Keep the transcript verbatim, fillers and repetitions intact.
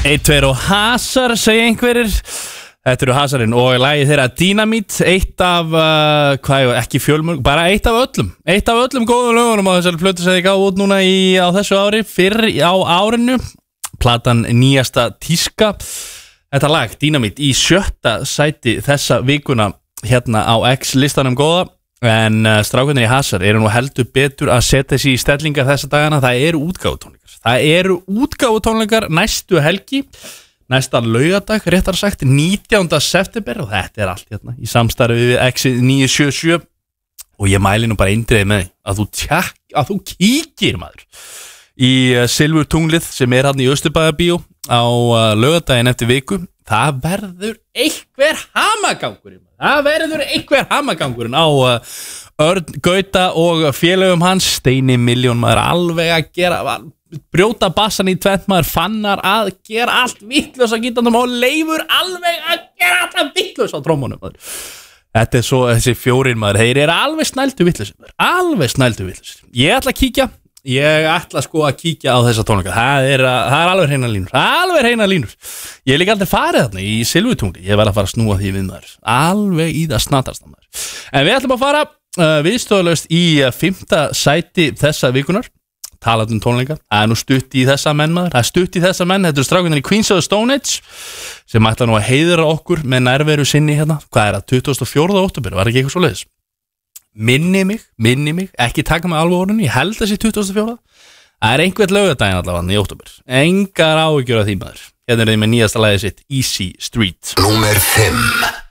Eitt, tveir og hasar, segja einhverjir. Þetta eru hasarinn og lagið þeirra Dynamite. Eitt af, uh, hvað er ekki fjölmörg, bara eitt af öllum Eitt af öllum góðum lögunum á þessari plötu sem ég gaf út núna í, á þessu ári. Fyrr á árinu. Platan nýjasta tíska. Þetta lag, Dynamite, í sjötta sæti þessa vikuna hérna á X listanum góða. En uh, strákunir í hasar eru nú heldur betur að setja sig í stellingar þessa dagana. Það eru útgáfutónleikar Það eru útgáfutónleikar næstu helgi, næsta laugardag réttar sagt, nítjánda september, og þetta er allt hérna í samstarfi við X níu sjö sjö. Og ég mæli nú bara eindreið með því að þú, tjekk, að þú kíkir maður í uh, Silfurtunglið sem er hann í Austurbæjarbíó á uh, laugardaginn eftir viku. Það verður einhver hamagangurinn Það verður einhver hamagangurinn á uh, Örn Gauta og félögum hans. Steini Milljón maður alveg að gera brjóta bassan í tvennt, maður Fannar að gera allt vitlaus á gítarnum og Leifur alveg að gera allt vitlaus á trómunum maður. Þetta er svo, þessi fjórir maður, þeir eru alveg snældu vitlausir alveg snældu vitlausir. Ég ætla að kíkja Ég ætla sko að kíkja á þessa tónleika. Það er, það er alveg hreina línur. Alveg hreina línur. Ég er líka aldrei farið þarna í Silfurtungli. Ég verð að fara að snúa því við maður. Alveg í það snattarsta maður. En við ætlum að fara uh, viðstofalaust í uh, fimmta sæti þessa vikunar. Talað um tónleika. Það er nú stutt í þessa menn maður. Það er stutt í þessa menn. Þetta eru strákunir í Queens of the Stone Age sem ætla nú að heiðra okkur með nærveru sinni hérna. Hvað er það? tuttugasta og fjórða október. Var ekki eitthvað svoleiðis? Minni mig, minni mig, ekki taka mig alveg orðinu, ég held þessi tuttugasta og fjórða. Það er einhvern laugardaginn allavega í október. Engar áhyggjur af því maður. Hérna er þið með nýjasta lagið sitt, Easy Street. Númer fimm.